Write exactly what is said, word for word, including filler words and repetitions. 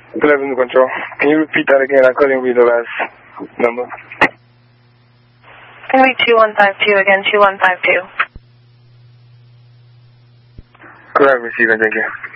Good afternoon, Control. Can you repeat that again? I couldn't read the last number. Can we two one five two again, two one five two. Correct, receiver, thank you.